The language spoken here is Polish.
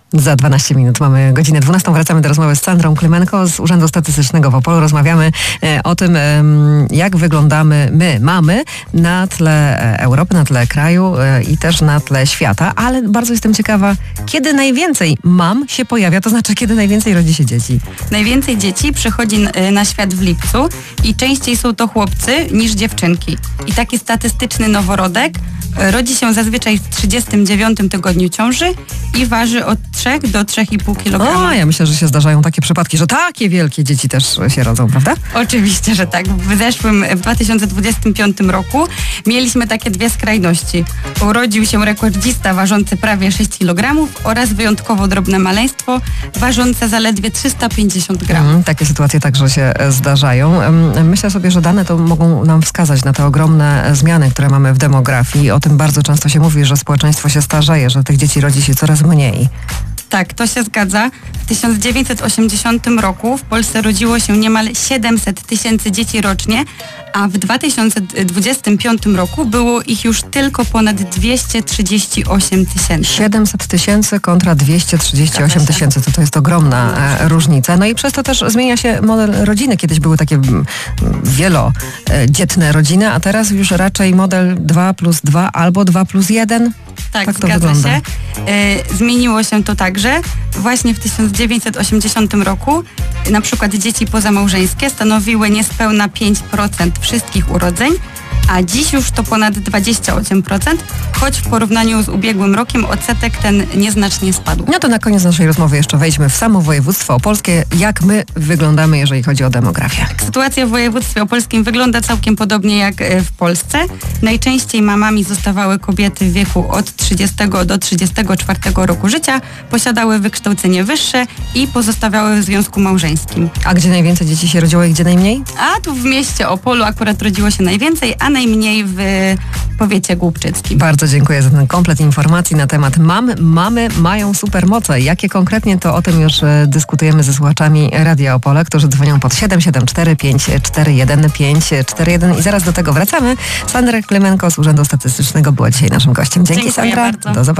Za 12 minut mamy godzinę 12. Wracamy do rozmowy z Sandrą Klymenko z Urzędu Statystycznego w Opolu. Rozmawiamy o tym, jak wyglądamy my, mamy, na tle Europy, na tle kraju i też na tle świata. Ale bardzo jestem ciekawa, kiedy najwięcej mam się pojawia, to znaczy kiedy najwięcej rodzi się dzieci. Najwięcej dzieci przychodzi na świat w lipcu i częściej są to chłopcy niż dziewczynki. I taki statystyczny noworodek rodzi się zazwyczaj w 39 tygodniu ciąży i waży od 3 do 3,5 kg. O, ja myślę, że się zdarzają takie przypadki, że takie wielkie dzieci też się rodzą, prawda? Oczywiście, że tak. W 2025 roku mieliśmy takie dwie skrajności. Urodził się rekordzista ważący prawie 6 kg oraz wyjątkowo drobne maleństwo ważące zaledwie 350 gram. Takie sytuacje także się zdarzają. Myślę sobie, że dane to mogą nam wskazać na te ogromne zmiany, które mamy w demografii. O tym bardzo często się mówi, że społeczeństwo się starzeje, że tych dzieci rodzi się coraz mniej. Tak, to się zgadza. W 1980 roku w Polsce rodziło się niemal 700 tysięcy dzieci rocznie, a w 2025 roku było ich już tylko ponad 238 tysięcy. 700 tysięcy kontra 238 tysięcy, to jest ogromna różnica. No i przez to też zmienia się model rodziny. Kiedyś były takie wielodzietne rodziny, a teraz już raczej model 2+2 albo 2+1. Tak, to zgadza wygląda. się. Zmieniło się to także. Właśnie w 1980 roku na przykład dzieci pozamałżeńskie stanowiły niespełna 5% wszystkich urodzeń, a dziś już to ponad 28%, choć w porównaniu z ubiegłym rokiem odsetek ten nieznacznie spadł. No to na koniec naszej rozmowy jeszcze wejdźmy w samo województwo opolskie. Jak my wyglądamy, jeżeli chodzi o demografię? Sytuacja w województwie opolskim wygląda całkiem podobnie jak w Polsce. Najczęściej mamami zostawały kobiety w wieku od 30 do 34 roku życia, posiadały wykształcenie wyższe i pozostawiały w związku małżeńskim. A gdzie najwięcej dzieci się rodziło i gdzie najmniej? A tu w mieście Opolu akurat rodziło się najwięcej, a najmniej w powiecie głubczyckim. Bardzo dziękuję za ten komplet informacji na temat mam. Mamy mają supermoce. Jakie konkretnie, to o tym już dyskutujemy ze słuchaczami Radia Opole, którzy dzwonią pod 774 541 541 i zaraz do tego wracamy. Sandra Klymenko z Urzędu Statystycznego była dzisiaj naszym gościem. Dzięki, Dziękuję Sandra. bardzo. Do zobaczenia.